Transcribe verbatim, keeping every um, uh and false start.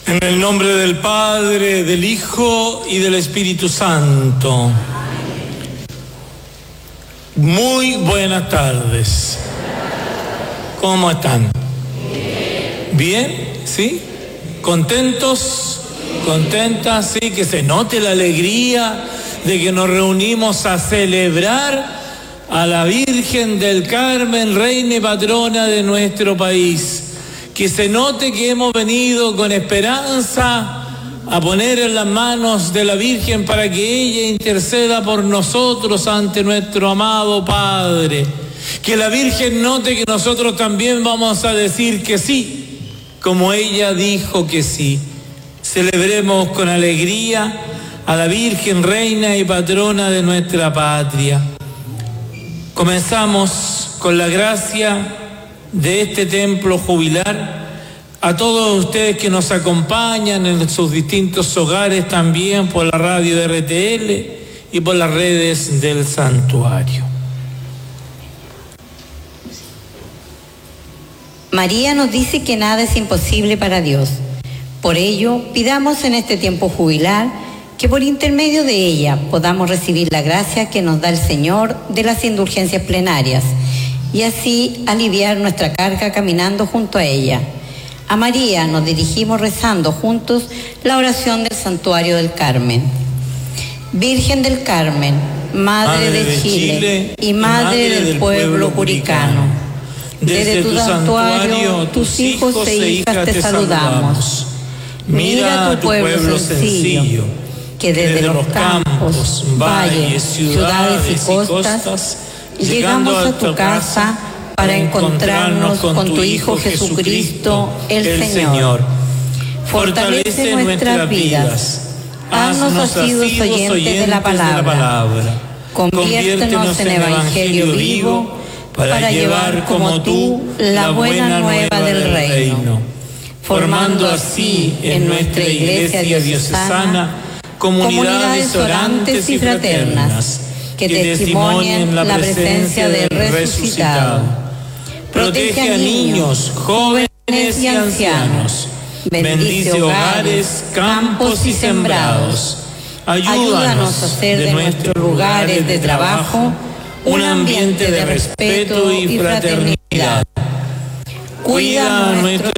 En el nombre del Padre, del Hijo y del Espíritu Santo. Muy buenas tardes. ¿Cómo están? ¿Bien? ¿Sí? ¿Contentos? ¿Contentas? Sí, que se note la alegría de que nos reunimos a celebrar a la Virgen del Carmen, reina y patrona de nuestro país. Que se note que hemos venido con esperanza a poner en las manos de la Virgen para que ella interceda por nosotros ante nuestro amado Padre. Que la Virgen note que nosotros también vamos a decir que sí, como ella dijo que sí. Celebremos con alegría a la Virgen, reina y patrona de nuestra patria. Comenzamos con la gracia de este templo jubilar, a todos ustedes que nos acompañan en sus distintos hogares, también por la radio de R T L y por las redes del santuario. María nos dice que nada es imposible para Dios. Por ello, pidamos en este tiempo jubilar que por intermedio de ella podamos recibir la gracia que nos da el Señor de las indulgencias plenarias, y así aliviar nuestra carga caminando junto a ella. A María nos dirigimos rezando juntos la oración del Santuario del Carmen. Virgen del Carmen, Madre, Madre de, de Chile, Chile y Madre, Madre del, del pueblo curicano, desde, desde tu santuario tus hijos e hijas te saludamos. Mira a tu pueblo sencillo, que desde los campos, valles, ciudades y costas llegamos a tu casa para encontrarnos con tu Hijo Jesucristo, el Señor. Fortalece nuestras vidas. Haznos asiduos oyentes de la palabra. Conviértenos en evangelio vivo para llevar como tú la buena nueva del reino, formando así en nuestra iglesia diocesana comunidades orantes y fraternas que testimonien la presencia del resucitado. Protege a niños, jóvenes y ancianos. Bendice hogares, campos y sembrados. Ayúdanos a hacer de nuestros lugares de trabajo un ambiente de respeto y fraternidad. Cuida a nuestros